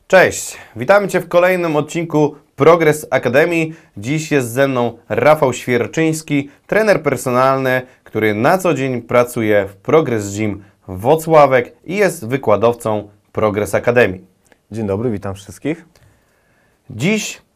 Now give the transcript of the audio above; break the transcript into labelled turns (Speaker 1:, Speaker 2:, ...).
Speaker 1: Cześć, witamy Cię w kolejnym odcinku Progress Akademii. Dziś jest ze mną Rafał Świerczyński, trener personalny, który na co dzień pracuje w Progress Gym Włocławek i jest wykładowcą Progress Akademii.
Speaker 2: Dzień dobry, witam wszystkich.
Speaker 1: Dziś